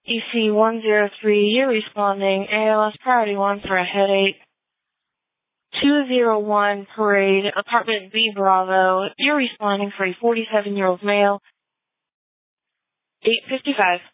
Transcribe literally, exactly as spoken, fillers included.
E C one zero three, you're responding A L S priority one for a headache. two zero one Parade, apartment B Bravo, you're responding for a forty-seven-year-old male. eight fifty-five.